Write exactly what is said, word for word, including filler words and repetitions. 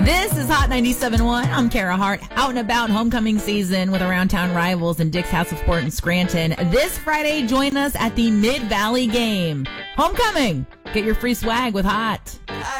This is Hot ninety-seven point one. I'm Kara Hart, out and about homecoming season with Around Town Rivals and Dick's House of Sport in Scranton. This Friday, join us at the Mid-Valley Game. Homecoming! Get your free swag with Hot.